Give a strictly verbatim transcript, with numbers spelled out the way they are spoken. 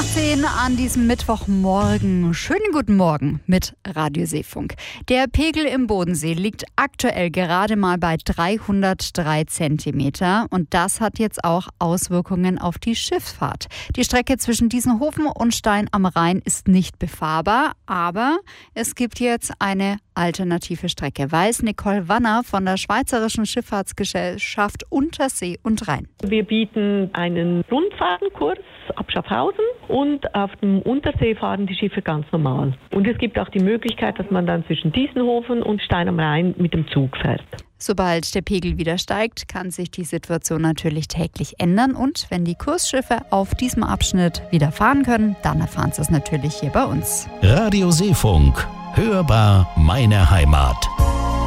nach zehn an diesem Mittwochmorgen. Schönen guten Morgen mit Radio Seefunk. Der Pegel im Bodensee liegt aktuell gerade mal bei dreihundertdrei Zentimeter. Und das hat jetzt auch Auswirkungen auf die Schifffahrt. Die Strecke zwischen Diessenhofen und Stein am Rhein ist nicht befahrbar. Aber es gibt jetzt eine alternative Strecke. Weiß Nicole Wanner von der Schweizerischen Schifffahrtsgesellschaft Untersee und Rhein. Wir bieten einen Rundfahrtenkurs ab Schaffhausen und auf dem Untersee fahren die Schiffe ganz normal. Und es gibt auch die Möglichkeit, dass man dann zwischen Diessenhofen und Stein am Rhein mit dem Zug fährt. Sobald der Pegel wieder steigt, kann sich die Situation natürlich täglich ändern. Und wenn die Kursschiffe auf diesem Abschnitt wieder fahren können, dann erfahren Sie es natürlich hier bei uns. Radio Seefunk. Hörbar meine Heimat.